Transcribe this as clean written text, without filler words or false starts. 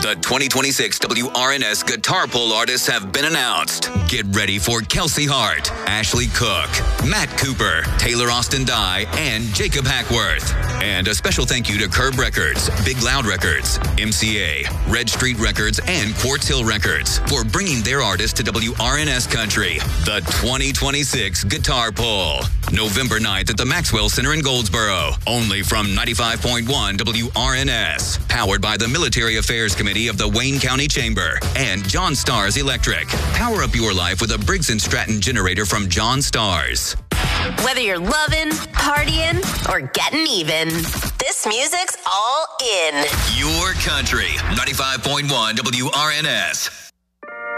The 2026 WRNS Guitar Pull artists have been announced. Get ready for Kelsey Hart, Ashley Cook, Matt Cooper, Taylor Austin Dye, and Jacob Hackworth. And a special thank you to Curb Records, Big Loud Records, MCA, Red Street Records, and Quartz Hill Records for bringing their artists to WRNS Country. The 2026 Guitar Pull, November 9th at the Maxwell Center in Goldsboro. Only from 95.1 WRNS. Powered by the Military Affairs Committee of the Wayne County Chamber and John Stars Electric. Power up your life with a Briggs & Stratton generator from John Stars. Whether you're loving, partying, or getting even, this music's all in. Your country, 95.1 WRNS.